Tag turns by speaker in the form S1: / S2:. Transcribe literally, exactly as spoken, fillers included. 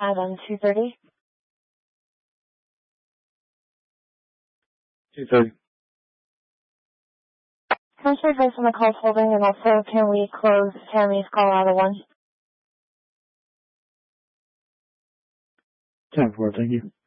S1: Add on two thirty.
S2: two thirty.
S1: Transfer advice on the call's holding, and also can we close Tammy's Colorado one?
S2: ten four, thank you.